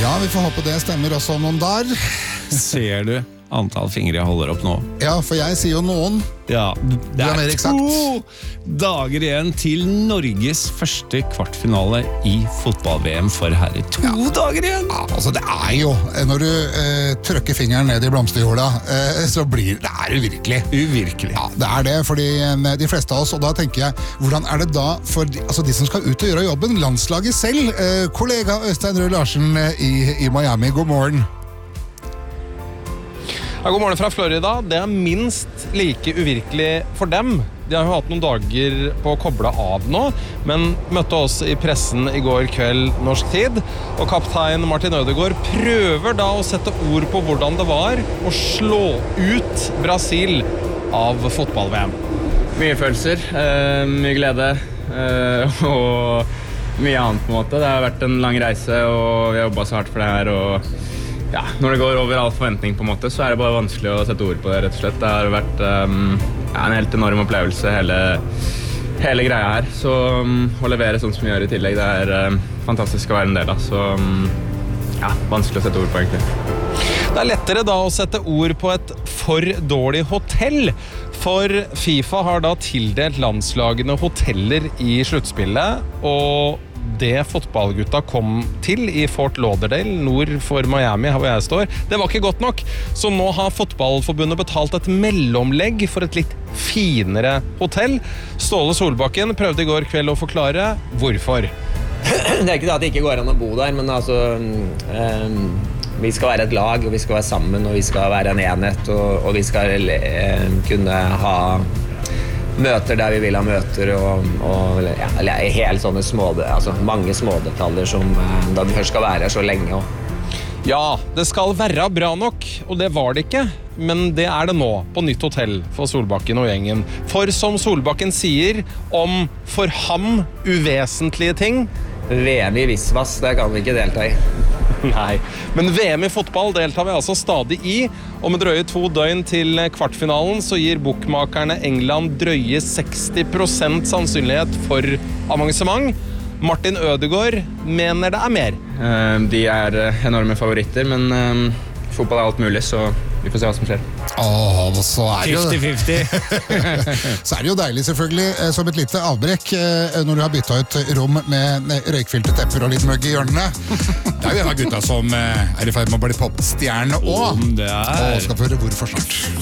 Ja, vi får håpe det stemmer også om noen dager. Ser du antall fingre jeg holder opp nå? Ja, for jeg sier jo noen. Ja, det er mer eksakt. 2 dager igjen til Norges første kvartfinale i fotball-VM for herrer. 2 dager igjen! Ja, altså det er jo, når du trykker fingeren ned i blomsterjorda, så blir det uvirkelig. Uvirkelig. Ja, det er det, fordi de fleste av oss, og da tenker jeg, hvordan er det da for de som skal ut og gjøre jobben, landslaget selv, kollega Øystein Røe Larsen i Miami, god morgen. Ja, god morgen fra Florida. Det er minst like uvirkelig for dem. De har jo hatt noen dager på å koble av nå, men møtte oss i pressen i går kveld norsk tid, og kaptein Martin Ødegaard prøver da å sette ord på hvordan det var å slå ut Brasil av fotball-VM. Mye følelser, mye glede og mye annet på en måte. Det har vært en lang reise, og vi har jobbet så hardt for det her, og ja, når det går over all forventning på en måte, så er det bare vanskelig å sette ord på det, rett og slett. Det har vært en helt enorm opplevelse, hele greia her. Så å levere sånn som vi gjør i tillegg, det er fantastisk å være en del av. Så ja, vanskelig å sette ord på egentlig. Det er lettere da å sette ord på et for dårlig hotell, for FIFA har da tildelt landslagene hoteller i sluttspillet, og det fotballgutta kom til i Fort Lauderdale, nord for Miami, her hvor jeg står, det var ikke godt nok. Så nå har fotballforbundet betalt et mellomlegg for et litt finere hotell. Ståle Solbakken prøvde i går kveld å forklare hvorfor. Det er ikke det at det ikke går an å bo der, men altså vi skal være et lag, og vi skal være sammen, og vi skal være en enhet, og vi skal kunne ha møter der vi vil ha møter, og helt sånne mange små detaljer som da vi først skal være her så lenge. Ja, det skal være bra nok, og det var det ikke, men det er det nå på nytt hotell for Solbakken og gjengen. For som Solbakken sier om for ham uvesentlige ting, VM i Visvas, det kan vi ikke delta i. Nei, men VM i fotball deltar vi altså stadig i, og med drøye 2 døgn til kvartfinalen så gir bookmakerne England drøye 60% sannsynlighet for avansement. Martin Ødegaard mener det er mer. De er enorme favoritter, men fotball er alt mulig, så vi får se hva som skjer. Så er det 50-50. Så er det jo deilig selvfølgelig, som et lite avbrekk, når du har byttet ut rom med røykfylte tepper og litt møgg i hjørnene. Det er jo en av gutta som er i ferd med å bli popstjerne også. Det er. Og skal få høre hvorfor snart.